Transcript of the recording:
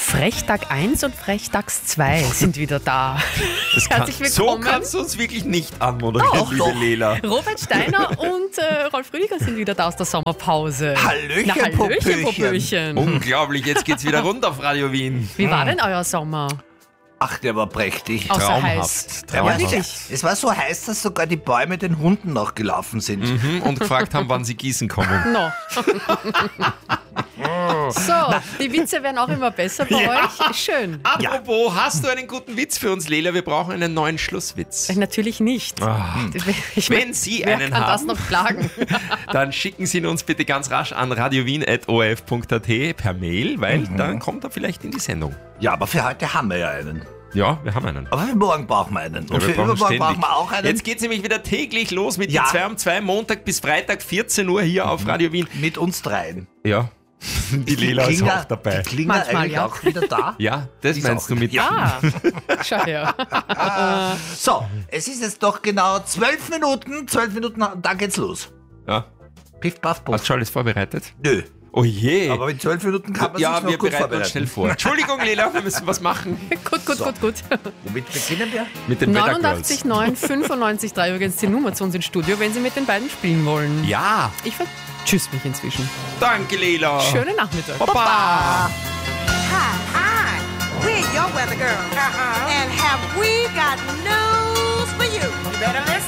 Frechtag 1 und Frechtags 2 sind wieder da. Herzlich willkommen. So kannst du uns wirklich nicht anmoderieren, liebe Lela. Robert Steiner und Rolf Rüdiger sind wieder da aus der Sommerpause. Hallöchen, Hallöchen, Popöchen. Unglaublich, jetzt geht's wieder rund auf Radio Wien. Wie war denn euer Sommer? Ach, der war prächtig. Außer heiß. Traumhaft. Ja, wirklich. Es war so heiß, dass sogar die Bäume den Hunden nachgelaufen sind. Und gefragt haben, wann sie gießen kommen. No. So, die Witze werden auch immer besser bei euch. Schön. Apropos, hast du einen guten Witz für uns, Lela? Wir brauchen einen neuen Schlusswitz. Natürlich nicht. Wenn Sie Wer einen kann das haben, noch plagen? dann schicken Sie ihn uns bitte ganz rasch an radiowien@orf.at per Mail, weil dann kommt er vielleicht in die Sendung. Ja, aber für heute haben wir ja einen. Ja, wir haben einen. Aber für morgen brauchen wir einen. Und Ja, für wir brauchen übermorgen ständig. brauchen wir auch einen. Jetzt geht's nämlich wieder täglich los mit Ja. die 2 um 2, Montag bis Freitag, 14 Uhr hier auf Radio Wien. Mit uns dreien. Ja, die Lela ist auch dabei. Die Klinger Manchmal, eigentlich ja. auch wieder da. Ja, das Die ist meinst auch du mit wieder- Ah, schau her. So, es ist jetzt doch genau 12 Minuten. 12 Minuten, dann geht's los. Ja. Piff, paff, Hast puff. du schon alles vorbereitet? Nö. Oh je. Aber in 12 Minuten kann man ja, sich noch wir gut bereiten uns vorbereiten. schnell vor. Entschuldigung, Lela, wir müssen was machen. Gut. Womit beginnen wir? Mit den Wetter 89 Girls. 9 95 3 übrigens die Nummer zu uns ins Studio, wenn Sie mit den beiden spielen wollen. Ja, Ich vertschüss mich inzwischen. danke, Lela. Schönen Nachmittag. Baba. Hi, we're your weather girl. And have we got news for you? You better listen.